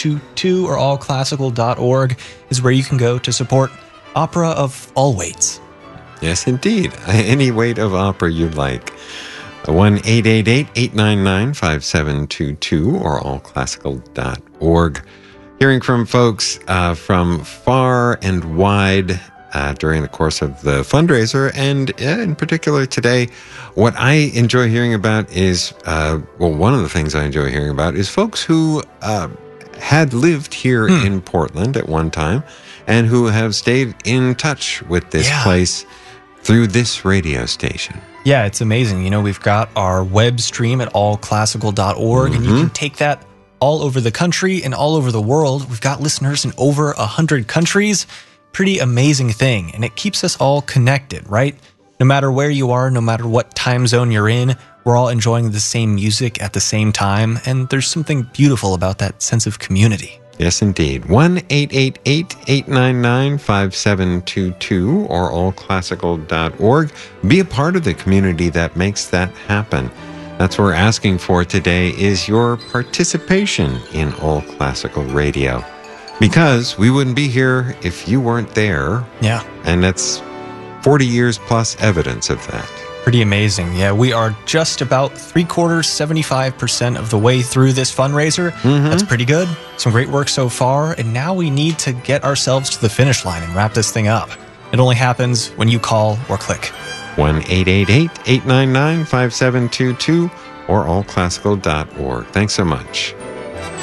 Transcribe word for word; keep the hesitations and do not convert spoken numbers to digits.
two two or all classical dot org is where you can go to support opera of all weights. Yes, indeed. Any weight of opera you like. one eight eight eight, eight nine nine, five seven two two or all classical dot org. Hearing from folks uh, from far and wide uh, during the course of the fundraiser, and uh, in particular today, what I enjoy hearing about is, uh, well, one of the things I enjoy hearing about is folks who uh, had lived here hmm. in Portland at one time and who have stayed in touch with this yeah. place through this radio station. Yeah, it's amazing. You know, we've got our web stream at all classical dot org, mm-hmm. and you can take that all over the country and all over the world. We've got listeners in over one hundred countries. Pretty amazing thing, and it keeps us all connected, right? No matter where you are, no matter what time zone you're in, we're all enjoying the same music at the same time, and there's something beautiful about that sense of community. Yes, indeed. one eight eight eight, eight nine nine, five seven two two or all classical dot org. Be a part of the community that makes that happen. That's what we're asking for today, is your participation in All Classical Radio. Because we wouldn't be here if you weren't there. Yeah. And that's forty years plus evidence of that. Pretty amazing. Yeah, we are just about three quarters, seventy-five percent of the way through this fundraiser. Mm-hmm. That's pretty good. Some great work so far. And now we need to get ourselves to the finish line and wrap this thing up. It only happens when you call or click. one eight eight eight, eight nine nine, five seven two two or all classical dot org. Thanks so much.